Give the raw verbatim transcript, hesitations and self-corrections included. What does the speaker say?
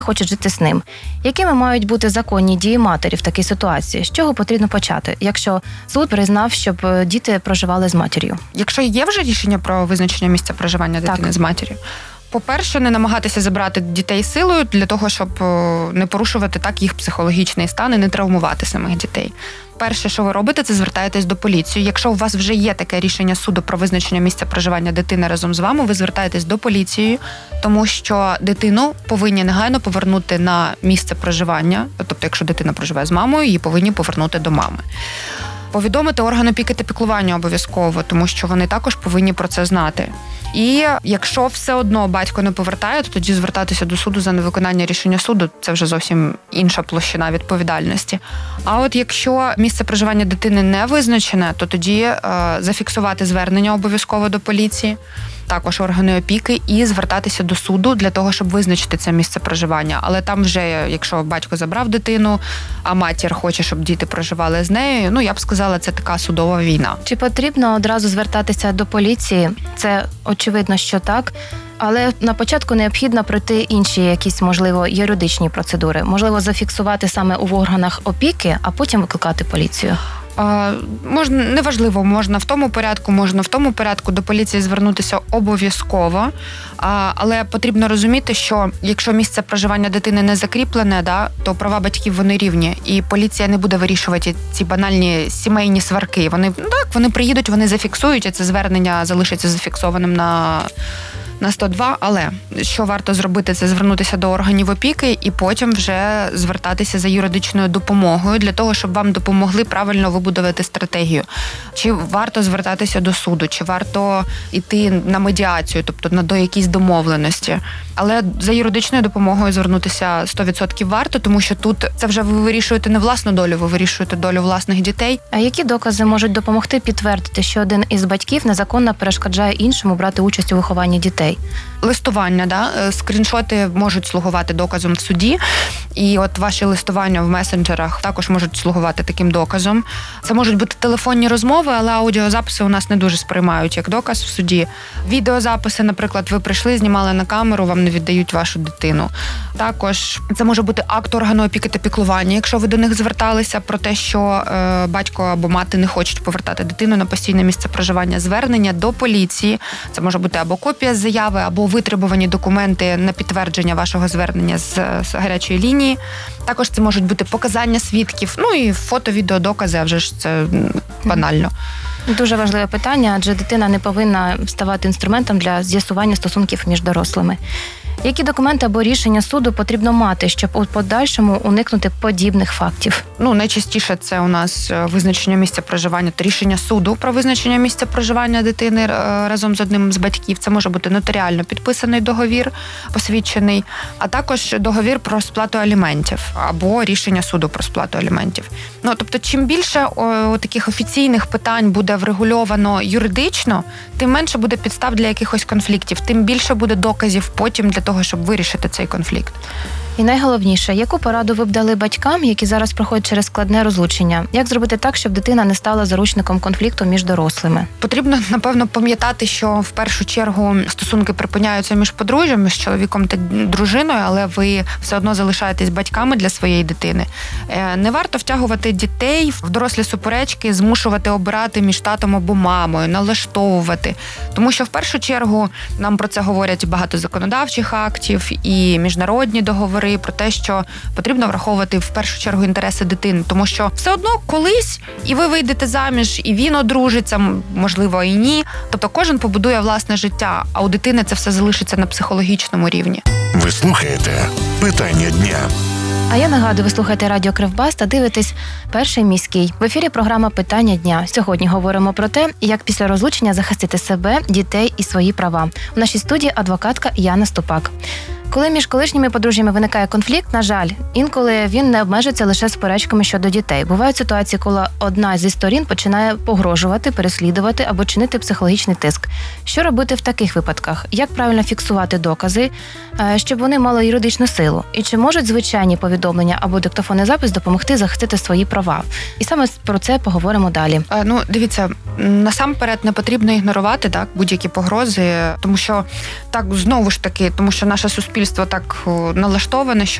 хочуть жити з ним. Якими мають бути законні дії матері в такій ситуації? З чого потрібно почати, якщо суд признав, щоб діти проживали з матір'ю? Якщо є вже рішення про визначення місця проживання дитини Так. з матір'ю, по-перше, не намагатися забрати дітей силою для того, щоб не порушувати так їх психологічний стан і не травмувати самих дітей. Перше, що ви робите, це звертаєтесь до поліції. Якщо у вас вже є таке рішення суду про визначення місця проживання дитини разом з вами, ви звертаєтесь до поліції, тому що дитину повинні негайно повернути на місце проживання. Тобто, якщо дитина проживає з мамою, її повинні повернути до мами. Повідомити орган опіки та піклування обов'язково, тому що вони також повинні про це знати. І якщо все одно батько не повертає, то тоді звертатися до суду за невиконання рішення суду – це вже зовсім інша площина відповідальності. А от якщо місце проживання дитини не визначене, то тоді е, зафіксувати звернення обов'язково до поліції, також органи опіки, і звертатися до суду для того, щоб визначити це місце проживання. Але там вже, якщо батько забрав дитину, а матір хоче, щоб діти проживали з нею, ну, я б сказала, це така судова війна. Чи потрібно одразу звертатися до поліції? Це очевидно, що так. Але на початку необхідно пройти інші якісь, можливо, юридичні процедури. Можливо, зафіксувати саме у органах опіки, а потім викликати поліцію. А, можна, неважливо, можна в тому порядку, можна в тому порядку, до поліції звернутися обов'язково, а, але потрібно розуміти, що якщо місце проживання дитини не закріплене, да, то права батьків вони рівні, і поліція не буде вирішувати ці банальні сімейні сварки. Вони, ну, так, вони приїдуть, вони зафіксують, і це звернення залишиться зафіксованим на... на сто два, але що варто зробити, це звернутися до органів опіки і потім вже звертатися за юридичною допомогою для того, щоб вам допомогли правильно вибудувати стратегію. Чи варто звертатися до суду, чи варто йти на медіацію, тобто на до якісь домовленості. Але за юридичною допомогою звернутися сто відсотків варто, тому що тут це вже ви вирішуєте не власну долю, ви вирішуєте долю власних дітей. А які докази можуть допомогти підтвердити, що один із батьків незаконно перешкоджає іншому брати участь у вихованні дітей? Листування, да, скріншоти можуть слугувати доказом в суді, і от ваші листування в месенджерах також можуть слугувати таким доказом. Це можуть бути телефонні розмови, але аудіозаписи у нас не дуже сприймають як доказ в суді. Відеозаписи, наприклад, ви прийшли, знімали на камеру, вам не віддають вашу дитину. Також це може бути акт органу опіки та піклування, якщо ви до них зверталися про те, що е, батько або мати не хочуть повертати дитину на постійне місце проживання, звернення до поліції. Це може бути або копія заяви, або витребувані документи на підтвердження вашого звернення з, з гарячої лінії. Також це можуть бути показання свідків, ну і фото-відеодокази, а вже ж це банально. Дуже важливе питання, адже дитина не повинна ставати інструментом для з'ясування стосунків між дорослими. Які документи або рішення суду потрібно мати, щоб у подальшому уникнути подібних фактів? Ну, найчастіше це у нас визначення місця проживання та рішення суду про визначення місця проживання дитини разом з одним з батьків. Це може бути нотаріально підписаний договір, посвідчений, а також договір про сплату аліментів або рішення суду про сплату аліментів. Ну, тобто, чим більше о, таких офіційних питань буде врегульовано юридично, тим менше буде підстав для якихось конфліктів, тим більше буде доказів потім для того, щоб вирішити цей конфлікт. І найголовніше, яку пораду ви б дали батькам, які зараз проходять через складне розлучення? Як зробити так, щоб дитина не стала заручником конфлікту між дорослими? Потрібно, напевно, пам'ятати, що в першу чергу стосунки припиняються між подружжям, між чоловіком та дружиною, але ви все одно залишаєтесь батьками для своєї дитини. Не варто втягувати дітей в дорослі суперечки, змушувати обирати між татом або мамою, налаштовувати. Тому що в першу чергу нам про це говорять багато законодавчих актів і міжнародні договори про те, що потрібно враховувати в першу чергу інтереси дитини, тому що все одно колись і ви вийдете заміж, і він одружиться, можливо, і ні. Тобто кожен побудує власне життя, а у дитини це все залишиться на психологічному рівні. Ви слухаєте «Питання дня». А я нагадую, ви слухаєте радіо Кривбас та дивитесь «Перший міський». В ефірі програма «Питання дня». Сьогодні говоримо про те, як після розлучення захистити себе, дітей і свої права. У нашій студії адвокатка Яна Ступак. Коли між колишніми подружжями виникає конфлікт, на жаль, інколи він не обмежується лише суперечками щодо дітей. Бувають ситуації, коли одна зі сторін починає погрожувати, переслідувати або чинити психологічний тиск. Що робити в таких випадках? Як правильно фіксувати докази, щоб вони мали юридичну силу? І чи можуть звичайні повідомлення або диктофонний запис допомогти захистити свої права? І саме про це поговоримо далі. Ну, дивіться, насамперед не потрібно ігнорувати так будь-які погрози, тому що так знову ж таки, тому що наше суспільство суспільство так налаштоване, що